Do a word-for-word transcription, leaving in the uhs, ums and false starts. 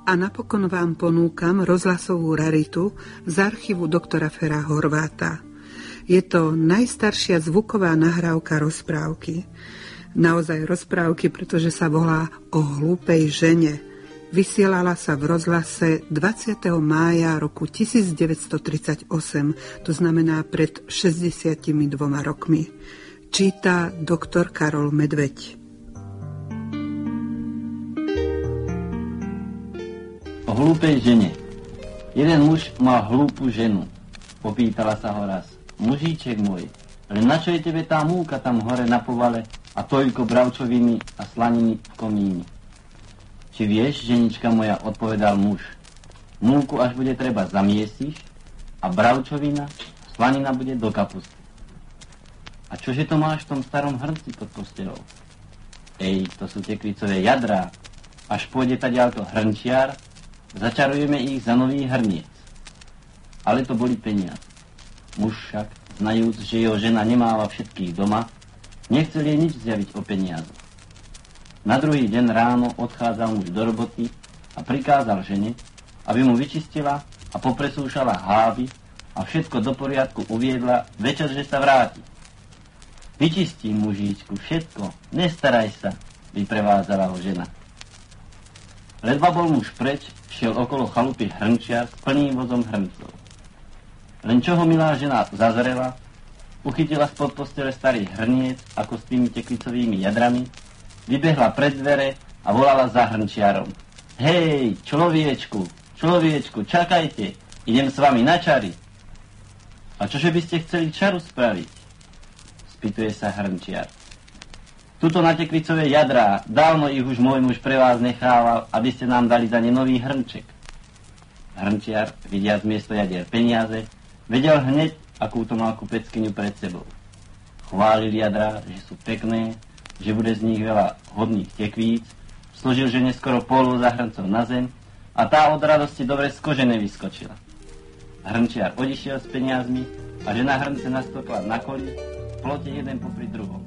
A napokon vám ponúkam rozhlasovú raritu z archívu doktora Fera Horváta. Je to najstaršia zvuková nahrávka rozprávky. Naozaj rozprávky, pretože sa volá O hlúpej žene. Vysielala sa v rozhlase dvadsiateho mája roku tisícdeväťstotridsaťosem, to znamená pred šesťdesiatimi dvoma rokmi. Číta doktor Karol Medveď. O hlúpej žene. Jeden muž mal hlúpu ženu. Popýtala sa ho raz. Mužíček môj, len na čo je tebe tá múka tam hore na povale a toľko bravčoviny a slaniny v komíni? Či vieš, ženička moja, odpovedal muž, múku až bude treba zamiesiš a bravčovina, slanina bude do kapusty. A čože to máš v tom starom hrnci pod postelou? Ej, to sú tekvicové jadrá. Až pôjde taďalto hrnčiar, začarujeme ich za nový hrniec. Ale to boli peniaze. Muž však, znajúc, že jeho žena nemáva všetkých doma, nechcel jej nič zjaviť o peniazoch. Na druhý deň ráno odchádzal muž do roboty a prikázal žene, aby mu vyčistila a popresúšala hávy a všetko do poriadku uviedla, večer, že sa vráti. Vyčistím, mužíčku, všetko, nestaraj sa, vyprevádzala ho žena. Ledva bol muž preč, šiel okolo chalupy hrnčiar s plným vozom hrncov. Len čo ho milá žena zazrela, uchytila spod postele starý hrniec ako s tými tekvicovými jadrami, vybehla pred dvere a volala za hrnčiarom. Hej, človiečku, človiečku, čakajte, idem s vami na čary. A čože by ste chceli čaru spraviť? Spýtuje sa hrnčiar. Tuto na tekvicové jadrá, dávno ich už môj muž pre vás nechával, aby ste nám dali za ne nový hrnček. Hrnčiar, vidiac miesto jadier peniaze, vedel hneď, akú to mal kupeckyňu pred sebou. Chválil jadrá, že sú pekné, že bude z nich veľa hodných tekvíc, složil žene skoro pol za hrncov na zem a tá od radosti dobre z kože nevyskočila. Hrnčiar odišiel s peniazmi a žena hrnce nastokla na koli, v plote jeden popri druhom.